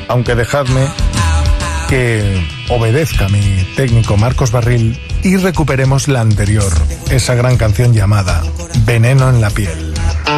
aunque dejadme que obedezca a mi técnico Marcos Barril y recuperemos la anterior, esa gran canción llamada Veneno en la piel.